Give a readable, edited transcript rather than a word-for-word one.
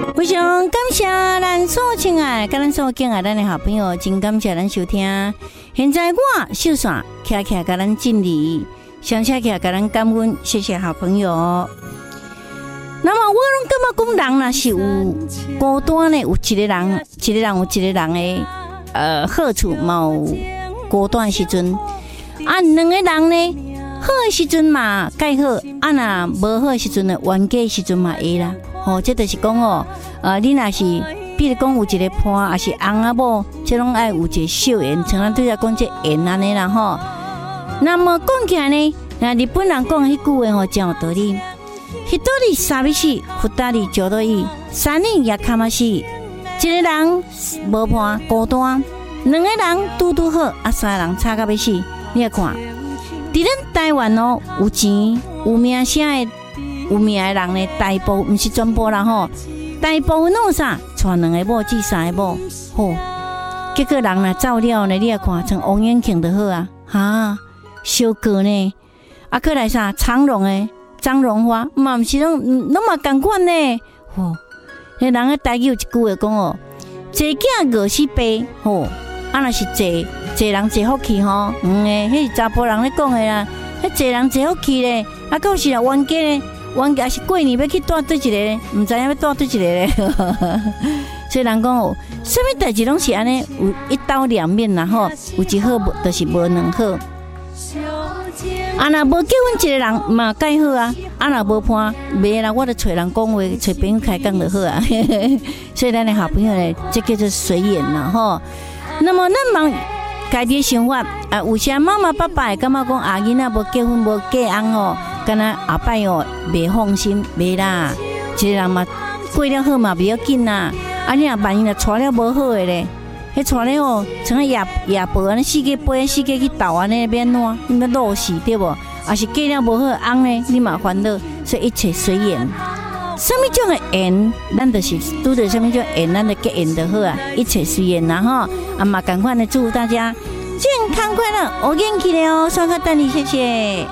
非常感谢咱所亲爱、跟咱所敬爱咱的好朋友，真感谢咱收听。现在我秀伞徛徛跟咱敬礼，上下徛跟咱感恩，谢谢好朋友。那么我拢感觉讲人若是有孤单的，有一个人有一个人的好处，嘛有孤单的时阵。啊，两个人呢，好的时阵嘛介好，啊若无好的时阵呢，冤家的时阵嘛会啦。这就是讲你若是比如讲有一个伴，还是翁仔某，这拢爱有一个小缘，像咱对下讲这缘安尼啦吼。那么讲起来呢，日本人讲迄句话真有道理。一道理三米四，福大理九道义，三年也卡嘛死。一个人无伴孤单，两个人拄好，啊三个人差到要死。你来看，伫咱台湾有钱有名声的。有名的人呢，大部分不是全部人吼，大部分弄啥，带两个某至三个某，吼，结果人若走了呢，你来看，像王永庆就好啊，哈，小哥呢，啊，过来啥，长荣的张荣华，嘛不是拢嘛同款呢，吼，迄人的台语有一句话讲坐囝饿死爸，吼，啊，若是坐人坐福气吼，迄是查甫人咧讲的啦，迄坐人坐福气咧，啊，到时啊冤家咧。冤家是过年要去带对一个咧，唔知影要带对一个咧。所以人讲什么代志拢是安尼，有一刀两面啦吼，有一好就是无两好。啊，若无结婚一个人嘛介好啊，啊若无伴袂啦，我就找人讲话，找朋友开讲就好啊。所以咱的好朋友咧，这叫做随缘啦吼。那么咱忙家己生活啊，有些妈妈爸爸会感觉讲啊，囡仔无结婚无嫁翁哦。敢若后摆袂放心，袂啦，一个人嘛过了好嘛，袂要紧啦。啊，你若万一若娶了无好的咧，迄娶了像夜婆安尼四界飞四界去斗安尼变怎？你要落死对无？啊是嫁了无好翁咧，你嘛烦恼。所以一切随缘。什么种的缘，咱就是拄着什么种缘，咱就结缘就好啊。一切随缘啦吼。啊嘛，赶快的祝福大家健康快乐，我元气的哦，刷卡等你，谢谢。